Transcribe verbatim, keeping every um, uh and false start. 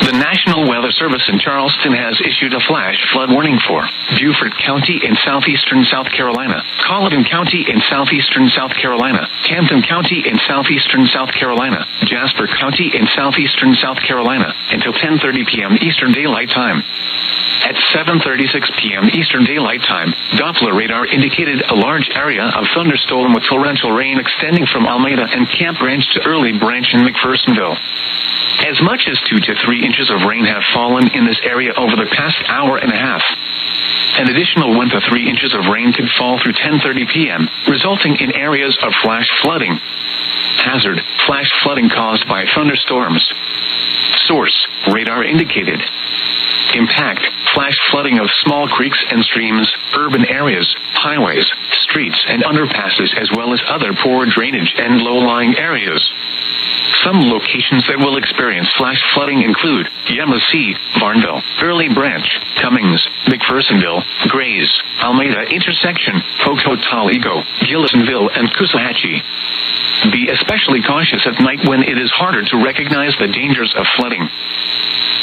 The National Weather Service in Charleston has issued a flash flood warning for Beaufort County in southeastern South Carolina, Colleton County in southeastern South Carolina, Hampton County in southeastern South Carolina, Jasper County in southeastern South Carolina, until ten thirty p.m. Eastern Daylight Time. At seven thirty-six p.m. Eastern Daylight Time, Doppler radar indicated a large area of thunderstorm with torrential rain extending from Almeda and Camp Branch to Early Branch in McPhersonville. As much as two to three inches of rain have fallen in this area over the past hour and a half. An additional one to three inches of rain could fall through ten thirty p.m., resulting in areas of flash flooding. Hazard: flash flooding caused by thunderstorms. Source: radar indicated. Impact: flash flooding of small creeks and streams, urban areas, highways, streets and underpasses, as well as other poor drainage and low-lying areas. Some locations that will experience flash flooding include Yemassee, Barnville, Early Branch, Cummings, McPhersonville, Grays, Almeda Intersection, Pocatello, Gillisonville, and Coosawhatchee. Be especially cautious at night when it is harder to recognize the dangers of flooding.